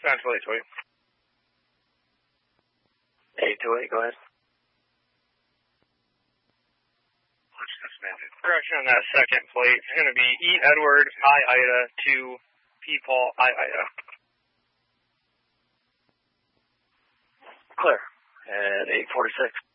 Central 828. 828, go ahead. Correction on that second plate. It's going to be E. Edward, I. Ida, 2, P. Paul, I. Ida. Clear. At 846.